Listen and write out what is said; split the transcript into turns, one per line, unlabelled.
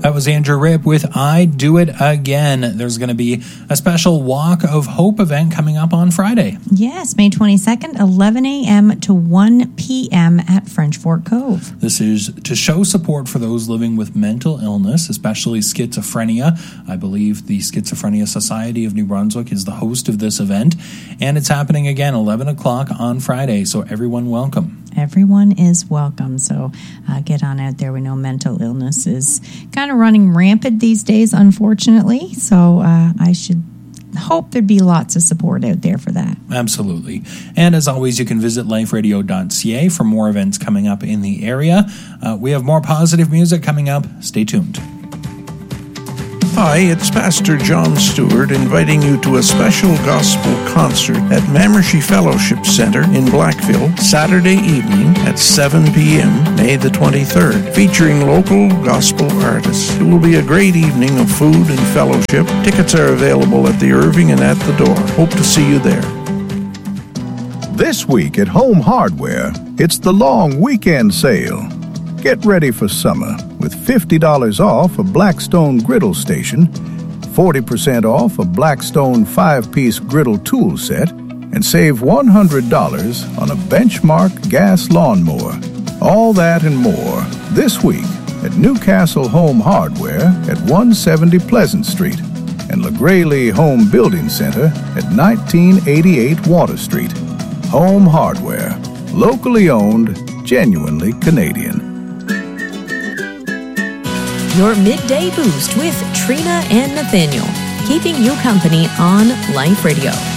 That was Andrew Ripp with I Do It Again. There's going to be a special Walk of Hope event coming up on Friday.
Yes, May 22nd, 11 a.m. to 1 p.m. at French Fork Cove.
This is to show support for those living with mental illness, especially schizophrenia. I believe the Schizophrenia Society of New Brunswick is the host of this event, and it's happening again 11 o'clock on Friday, so everyone welcome.
Everyone is welcome, so get on out there. We know mental illness is kind of running rampant these days, unfortunately, so I should hope there'd be lots of support out there for that.
Absolutely. And as always, you can visit liferadio.ca for more events coming up in the area. We have more positive music coming up. Stay tuned.
Hi, it's Pastor John Stewart inviting you to a special gospel concert at Mamershey Fellowship Center in Blackville, Saturday evening at 7 p.m., May the 23rd, featuring local gospel artists. It will be a great evening of food and fellowship. Tickets are available at the Irving and at the door. Hope to see you there.
This week at Home Hardware, it's the long weekend sale. Get ready for summer with $50 off a Blackstone griddle station, 40% off a Blackstone 5-piece griddle tool set, and save $100 on a Benchmark gas lawnmower. All that and more this week at Newcastle Home Hardware at 170 Pleasant Street and LaGraylee Home Building Center at 1988 Water Street. Home Hardware, locally owned, genuinely Canadian.
Your midday boost with Trina and Nathaniel, keeping you company on Life Radio.